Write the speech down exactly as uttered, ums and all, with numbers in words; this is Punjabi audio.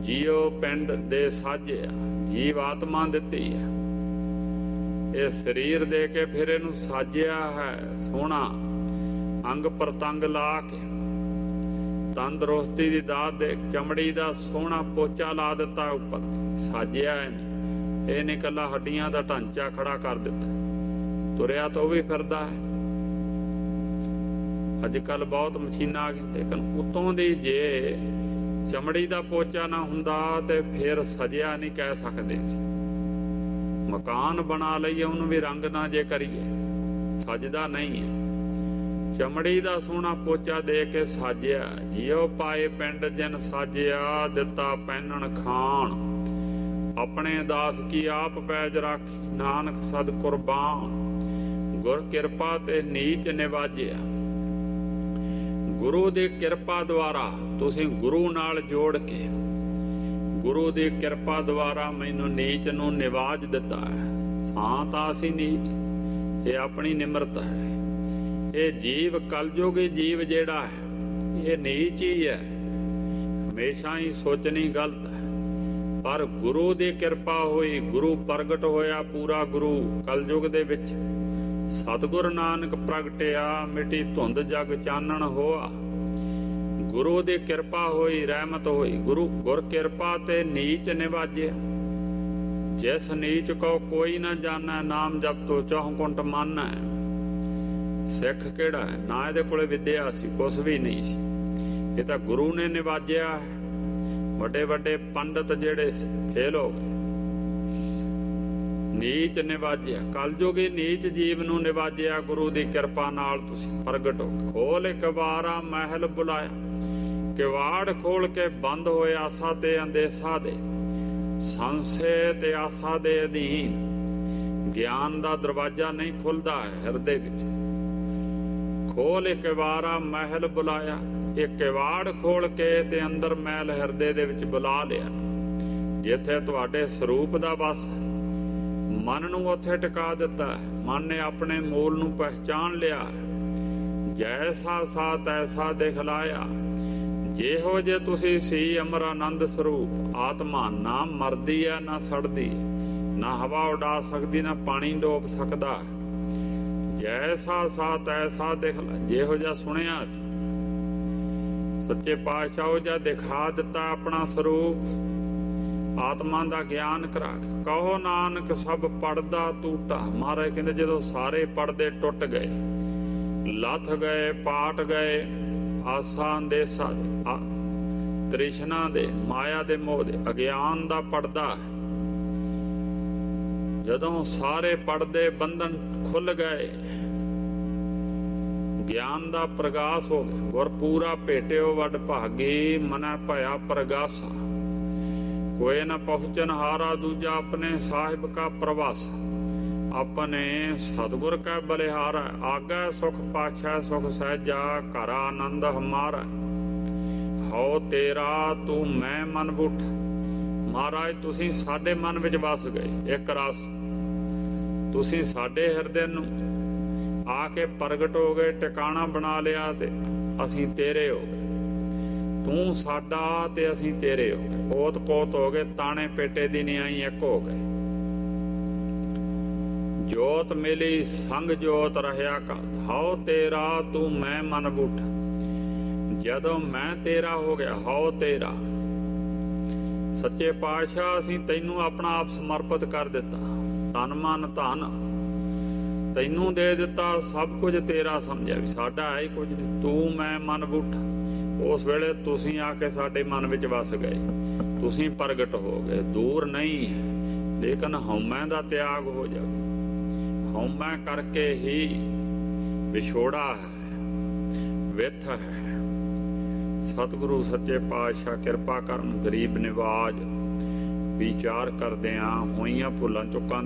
ਜੀਓ ਪਿੰਡ ਦੇ ਸਾਜਿਆ, ਜੀਵ ਆਤਮਾ ਦਿੱਤੀ ਹੈ। ਇਹ ਸਰੀਰ ਦੇ ਕੇ ਫਿਰ ਇਹਨੂੰ ਸਾਜਿਆ ਹੈ, ਸੋਹਣਾ ਅੰਗ ਪ੍ਰਤੰਗ ਲਾ ਕੇ, ਤੰਦਰੁਸਤੀ ਦੀ ਦਾਤ ਦੇ, ਚਮੜੀ ਦਾ ਸੋਹਣਾ ਪੋਚਾ ਲਾ ਦਿੱਤਾ ਉੱਪਰ, ਸਾਜਿਆ ਇਹਨੇ। ਇਹ ਨਹੀਂ ਇਕੱਲਾ ਹੱਡੀਆਂ ਦਾ ਢਾਂਚਾ ਖੜਾ ਕਰ ਦਿੱਤਾ, ਤੁਰਿਆ ਤਾਂ ਉਹ ਵੀ ਫਿਰਦਾ ਹੈ। ਅੱਜ ਕੱਲ ਬਹੁਤ ਮਸ਼ੀਨਾਂ ਆ ਗਈਆਂ, ਲੇਕਿਨ ਉੱਤੋਂ ਦੀ ਜੇ ਚਮੜੀ ਦਾ ਪੋਚਾ ਨਾ ਹੁੰਦਾ ਤੇ ਫਿਰ ਸਜਿਆ ਨਹੀਂ ਕਹਿ ਸਕਦੇ ਸੀ। ਮਕਾਨ ਬਣਾ ਲਈਏ ਉਹਨੂੰ ਵੀ ਰੰਗ ਨਾ ਜੇ ਕਰੀਏ, ਸਜਦਾ ਨਹੀਂ ਹੈ। ਚਮੜੀ ਦਾ ਸੋਹਣਾ ਪੋਚਾ ਦੇ ਕੇ ਸਾਜਿਆ, ਜਿਉ ਪਾਏ ਪਿੰਡ ਜਿਨ ਸਾਜਿਆ, ਦਿੱਤਾ ਪਹਿਨਣ ਖਾਣ, ਆਪਣੇ ਦਾਸ ਕੀ ਆਪ ਪੈਜ ਰਾਖੀ, ਨਾਨਕ ਸਦ ਕੁਰਬਾਨ, ਗੁਰ ਕਿਰਪਾ ਤੇ ਨੀਚ ਨਿਵਾਜਿਆ। ਗੁਰੂ ਦੀ ਕਿਰਪਾ ਦੁਆਰਾ, ਤੁਸੀਂ ਗੁਰੂ ਨਾਲ ਜੋੜ ਕੇ, ਗੁਰੂ ਦੀ ਕਿਰਪਾ ਦੁਆਰਾ ਮੈਨੂੰ ਨੀਚ ਨੂੰ ਨਿਵਾਜ ਦਿੱਤਾ ਹੈ। ਸਾਂ ਤਾਂ ਅਸੀਂ ਨੀਚ, ਇਹ ਆਪਣੀ ਨਿਮਰਤਾ ਹੈ। ਇਹ ਜੀਵ ਕਲਯੁਗੀ ਜੀਵ ਜਿਹੜਾ ਹੈ ਇਹ ਨੀਚ ਹੀ ਹੈ, ਹਮੇਸ਼ਾ ਹੀ ਸੋਚਣੀ ਗਲਤ ਹੈ। ਪਰ ਗੁਰੂ ਦੀ ਕਿਰਪਾ ਹੋਈ, ਗੁਰੂ ਪ੍ਰਗਟ ਹੋਇਆ, ਪੂਰਾ ਗੁਰੂ ਕਲਯੁਗ ਦੇ ਵਿੱਚ। ਸਤਿਗੁਰ ਨਾਨਕ ਪ੍ਰਗਟਿਆ, ਮਿਟੀ ਧੁੰਦ ਜਗ ਚਾਨਣ ਹੋਆ। ਗੁਰੂ ਦੀ ਕਿਰਪਾ ਹੋਈ, ਰਹਿਮਤ ਹੋਈ, ਗੁਰੂ ਗੁਰ ਕਿਰਪਾ ਤੇ ਨੀਚ ਨਿਵਾਜਿਆ। ਜਿਸ ਨੀਚ ਕੋ ਕੋਈ ਨਾ ਜਾਣੈ, ਨਾਮ ਜਪ ਤੋ ਚਹੁ ਕੁੰਟ ਮਾਨੈ। ਸਿੱਖ ਕਿਹੜਾ ਹੈ? ਨਾ ਇਹਦੇ ਕੋਲੇ ਵਿਦਿਆ ਸੀ, ਕੁਛ ਵੀ ਨਹੀਂ ਸੀ, ਇਹ ਤਾਂ ਗੁਰੂ ਨੇ ਨਿਵਾਜਿਆ। ਵੱਡੇ ਵੱਡੇ ਪੰਡਤ ਜਿਹੜੇ ਸੀ ਫੇਲ ਹੋ ਗਏ। ਨੀਚ ਨਿਵਾਜਿਆ, ਕਲਯੁਗੀ ਨੀਚ ਜੀਵ ਨੂੰ ਨਿਵਾਜਿਆ ਗੁਰੂ ਦੀ ਕਿਰਪਾ ਨਾਲ। ਤੁਸੀਂ ਪ੍ਰਗਟ ਹੋ, ਖੋਲ ਕਵਾਰਾ ਮਹਿਲ ਬੁਲਾਇਆ, ਕਿਵਾੜ ਖੋਲ ਕੇ ਬੰਦ ਹੋਏ ਆਸਾ ਤੇ ਅੰਦੇਸਾ ਦੇ, ਸੰਸੇ ਤੇ ਆਸਾ ਦੇ ਅਧੀਨ। ਗਿਆਨ ਦਾ ਦਰਵਾਜ਼ਾ ਨਹੀਂ ਖੁੱਲਦਾ ਹੈ ਹਿਰਦੇ ਵਿੱਚ। ਖੋਲ ਕਿਵਾਰਾ ਮਹਿਲ ਬੁਲਾਇਆ, ਇਹ ਕਿਵਾੜ ਖੋਲ ਕੇ ਤੇ ਅੰਦਰ ਮਹਿਲ ਹਿਰਦੇ ਦੇ ਵਿੱਚ ਬੁਲਾ ਲਿਆ, ਜਿੱਥੇ ਤੁਹਾਡੇ ਸਰੂਪ ਦਾ ਵਸ। ਮਨ ਨੂੰ ਉੱਥੇ ਟਿਕਾ ਦਿੱਤਾ, ਮਨ ਨੇ ਆਪਣੇ ਮੂਲ ਨੂੰ ਪਹਿਚਾਨ ਲਿਆ। ਜੈਸਾ ਸਾ ਤੈਸਾ ਦਿਖਲਾਇਆ, ਜਿਹੋ ਜੇ ਤੁਸੀਂ ਸੀ ਅਮਰ ਆਨੰਦ ਸਰੂਪ। ਆਤਮਾ ਨਾ ਮਰਦੀ ਹੈ ਨਾ ਸੜਦੀ, ਨਾ ਹਵਾ ਉਡਾ ਸਕਦੀ, ਨਾ ਪਾਣੀ ਡੋਬ ਸਕਦਾ। ਜੈਸਾ ਸਾ ਤੈਸਾ ਦਿਖਲਾ, ਜਿਹੋ ਜਿਹਾ ਸੁਣਿਆ ਸੀ ਸੱਚੇ ਪਾਤਸ਼ਾਹ ਉਹ ਜਿਹਾ ਦਿਖਾ ਦਿੱਤਾ ਆਪਣਾ ਸਰੂਪ। ਆਤਮਾ ਦਾ ਗਿਆਨ ਕਰਾ ਕੇ ਕਹੋ ਨਾਨਕ ਸਭ ਪੜਦਾ ਟੂਟਾ। ਮਹਾਰਾਜ ਕਹਿੰਦੇ ਜਦੋਂ ਸਾਰੇ ਪੜਦੇ ਟੁੱਟ ਗਏ, ਲੱਥ ਗਏ, ਪਾਟ ਗਏ, ਆਸਾਂ ਦੇ ਤ੍ਰਿਸ਼ਨਾ ਦੇ, ਮਾਇਆ ਦੇ, ਮੋਹ ਦੇ, ਅਗਿਆਨ ਦਾ ਪੜਦਾ, ਜਦੋਂ ਸਾਰੇ ਪੜਦੇ ਬੰਧਨ ਖੁੱਲ ਗਏ, ਗਿਆਨ ਦਾ ਪ੍ਰਗਾਸ ਹੋ ਗਿਆ। ਗੁਰ ਪੂਰਾ ਭੇਟਿਓ ਵੱਡ ਭਾਗੀ, ਮਨੈ ਭਇਆ ਪ੍ਰਗਾਸਾ। ਕੋਏ ਨ ਪਹੁੰਚਨ ਹਾਰਾ, ਦੂਜਾ ਆਪਣੇ ਸਾਹਿਬ ਕਾ ਪ੍ਰਵਾਸਾ। ਆਪਣੇ ਸਤਿਗੁਰ ਕਾ ਬਲਿਹਾਰਾ, ਆਗੈ ਸੁਖ ਪਾਛੈ ਸੁਖ ਸਹਿਜਾ, ਘਰ ਆਨੰਦ ਹਮਾਰਾ। ਹਉ ਤੇਰਾ ਤੂੰ ਮੈਂ ਮਨ ਬੁੱਠ। ਮਹਾਰਾਜ ਤੁਸੀਂ ਸਾਡੇ ਮਨ ਵਿੱਚ ਵਸ ਗਏ, ਇੱਕ ਰਸ ਤੁਸੀਂ ਸਾਡੇ ਹਿਰਦੇ ਨੂੰ ਆ ਕੇ ਪ੍ਰਗਟ ਹੋ ਗਏ, ਟਿਕਾਣਾ ਬਣਾ ਲਿਆ ਤੇ ਅਸੀਂ ਤੇਰੇ ਹੋ ਗਏ। ਤੂੰ ਸਾਡਾ ਤੇ ਅਸੀਂ ਤੇਰੇ ਹੋ ਗਏ, ਪੋਤ ਪੋਤ ਹੋ ਗਏ, ਤਾਣੇ ਪੇਟੇ ਦੀ ਨਿਆਈ ਇੱਕ ਹੋ ਗਏ। ਜੋਤ ਮਿਲੀ ਸੰਗ ਜੋਤ ਰਹਿਆ ਕਾ, ਹਉ ਤੇਰਾ ਤੂੰ ਮੈਂ ਮਨ ਬੁੱਠ। ਜਦੋਂ ਮੈਂ ਤੇਰਾ ਹੋ ਗਿਆ, ਹਉ ਤੇਰਾ। ਸੱਚੇ ਪਾਤਸ਼ਾਹ ਅਸੀਂ ਤੈਨੂੰ ਆਪਣਾ ਆਪ ਸਮਰਪਿਤ ਕਰ ਦਿੱਤਾ, ਤਨ ਮਨ ਧਨ ਤੈਨੂੰ ਦੇ ਦਿੱਤਾ, ਸਭ ਕੁਝ ਤੇਰਾ ਸਮਝਿਆ ਵੀ ਸਾਡਾ ਹੈ ਹੀ ਕੁਝ ਨਹੀਂ। ਤੂੰ ਮੈਂ ਮਨ ਬੁੱਠ। ਉਸ ਵੇਲੇ ਤੁਸੀਂ ਆ ਕੇ ਸਾਡੇ ਮਨ ਵਿੱਚ ਵਸ ਗਏ, ਤੁਸੀਂ ਪ੍ਰਗਟ ਹੋ ਗਏ। ਦੂਰ ਨਹੀਂ ਹੈ, ਲੇਕਿਨ ਹਉਮੈ ਦਾ ਤਿਆਗ ਹੋ ਜਾਵੇ। ਹਉਮੈ ਕਰਕੇ ਹੀ ਵਿਛੋੜਾ ਹੈ, ਵਿਥ ਹੈ। ਸਤਿਗੁਰੂ ਸੱਚੇ ਪਾਤਸ਼ਾਹ ਕਿਰਪਾ ਕਰਨ, ਗਰੀਬ ਨਿਵਾਜ। ਵਿਚਾਰ ਕਰਦਿਆਂ ਹੋਈਆਂ ਭੁੱਲਾਂ ਚੁੱਕਾਂ